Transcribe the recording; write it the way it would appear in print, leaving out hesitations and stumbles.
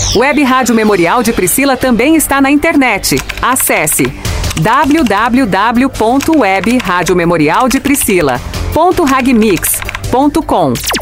Web Rádio Memorial de Priscila também está na internet. Acesse www.webradiomemorialdepriscila.ragmix.com.